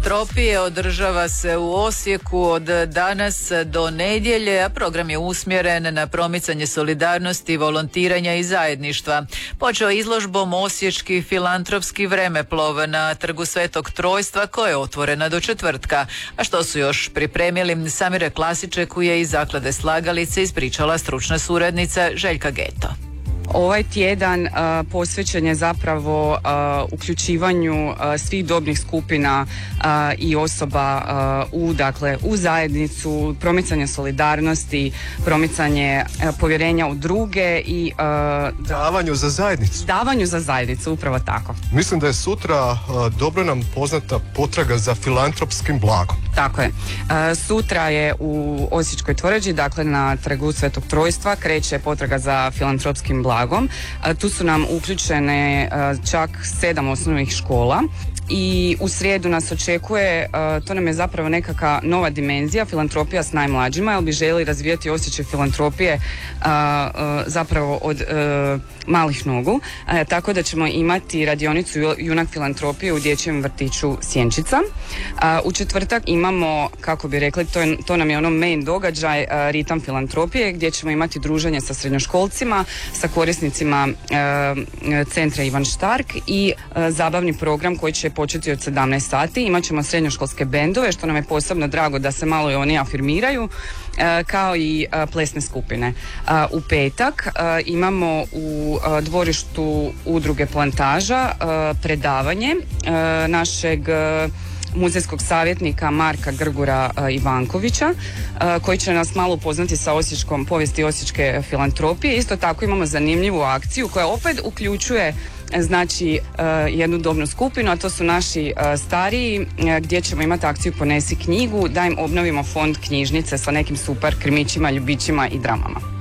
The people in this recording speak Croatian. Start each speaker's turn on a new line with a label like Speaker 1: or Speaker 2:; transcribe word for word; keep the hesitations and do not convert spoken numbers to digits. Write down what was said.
Speaker 1: filantropije održava se u Osijeku od danas do nedjelje, a program je usmjeren na promicanje solidarnosti, volontiranja i zajedništva. Počeo izložbom Osječki filantropski vremeplov na Trgu Svetog Trojstva koja je otvorena do četvrtka. A što su još pripremili, Samira Klasiček je iz Zaklade Slagalice ispričala stručna suradnica Željka Geto.
Speaker 2: Ovaj tjedan uh, posvećen je zapravo uh, uključivanju uh, svih dobnih skupina uh, i osoba uh, u, dakle, u zajednicu, promicanje solidarnosti, promicanje uh, povjerenja u druge i
Speaker 3: uh, davanju za zajednicu.
Speaker 2: Davanju za zajednicu, upravo tako.
Speaker 3: Mislim da je sutra uh, dobro nam poznata potraga za filantropskim blagom.
Speaker 2: Tako je. Uh, sutra je u Osječkoj tvrđi, dakle na Trgu Svetog Trojstva, kreće potraga za filantropskim blagom. Tu su nam uključene čak sedam osnovnih škola i u srijedu nas očekuje, to nam je zapravo nekakva nova dimenzija, filantropija s najmlađima, jer bi želi razvijati osjećaj filantropije zapravo od malih nogu, tako da ćemo imati radionicu Junak filantropije u dječjem vrtiću Sjenčica. U četvrtak imamo, kako bi rekli, to, je, to nam je ono main događaj, ritam filantropije, gdje ćemo imati druženje sa srednjoškolcima, sa korisnicima centra Ivan Štark i zabavni program koji će početi od sedamnaest sati. Imaćemo srednjoškolske bendove, što nam je posebno drago da se malo i oni afirmiraju, kao i plesne skupine. U petak imamo u dvorištu udruge Plantaža predavanje našeg muzejskog savjetnika Marka Grgura Ivankovića, koji će nas malo upoznati sa osječkom povijesti osječke filantropije. Isto tako imamo zanimljivu akciju koja opet uključuje znači jednu dobnu skupinu, a to su naši stariji, gdje ćemo imati akciju Ponesi knjigu, da im obnovimo fond knjižnice sa nekim super krimićima, ljubićima i dramama.